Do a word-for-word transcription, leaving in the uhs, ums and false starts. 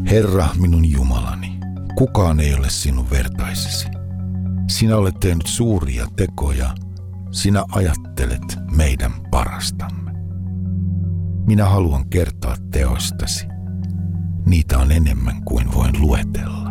Herra minun Jumalani, kukaan ei ole sinun vertaisesi. Sinä olet tehnyt suuria tekoja, sinä ajattelet meidän parastamme. Minä haluan kertoa teoistasi. Niitä on enemmän kuin voin luetella.